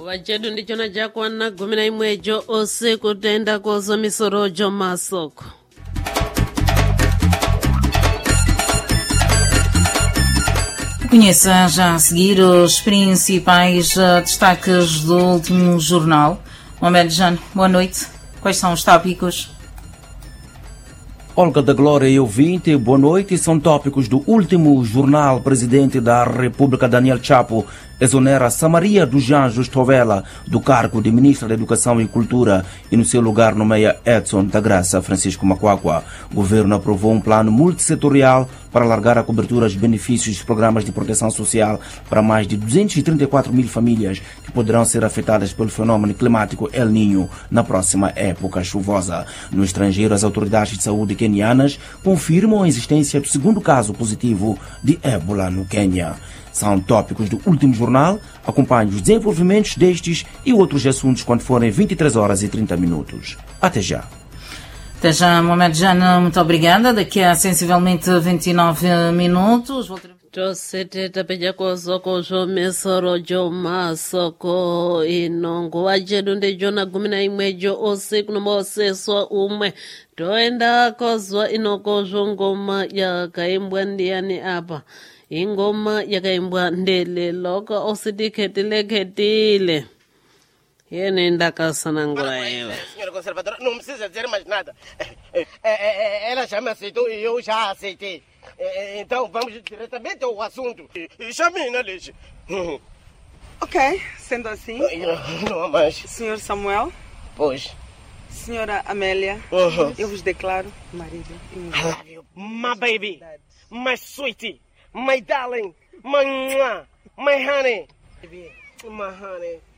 wachedu ndichona jakwana 11 usiku tenda kozo misorojo masoko. Conheça já a seguir os principais destaques do último jornal. Mohamed Jane, boa noite. Quais são os tópicos? Olga da Glória e ouvinte, boa noite. São tópicos do último jornal. Presidente da República, Daniel Chapo, exonera Samaria dos Anjos Tovela do cargo de Ministra da Educação e Cultura e no seu lugar nomeia Edson da Graça Francisco Macuacua. O governo aprovou um plano multissetorial para alargar a cobertura aos benefícios dos programas de proteção social para mais de 234 mil famílias que poderão ser afetadas pelo fenômeno climático El Niño na próxima época chuvosa. No estrangeiro, as autoridades de saúde quenianas confirmam a existência do segundo caso positivo de ébola no Quênia. São tópicos do último jornal. Acompanhe os desenvolvimentos destes e outros assuntos quando forem 23 horas e 30 minutos. Até já. Até já, Mohamed Jane, muito obrigada. Daqui a sensivelmente 29 minutos. Tosete peja kozoko jomesoro joma soko inongo wachedu ndejona 11 usiku nomoseso umwe toenda kozwa inoko ngoma yakaimbwa ndiani apa ingoma yakaimbwa ndele loko osidikhetilekhetile yene ndakasanangula yewe. Senhora conservadora, não precisa dizer mais nada. Ela já me aceitou e eu já aceitei. Então vamos diretamente ao assunto. Chame na lei. Ok, sendo assim. Não há mais. Senhor Samuel. Pois. Senhora Amélia. Eu vos declaro marido e mulher. My baby. My sweetie. My darling. My honey. My honey.